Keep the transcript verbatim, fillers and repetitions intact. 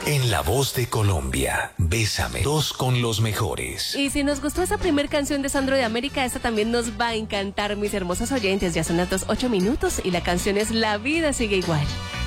En La Voz de Colombia, Bésame, dos con los mejores. Y si nos gustó esa primer canción de Sandro de América, esta también nos va a encantar, mis hermosos oyentes. Ya son las dos, ocho minutos y la canción es La vida sigue igual.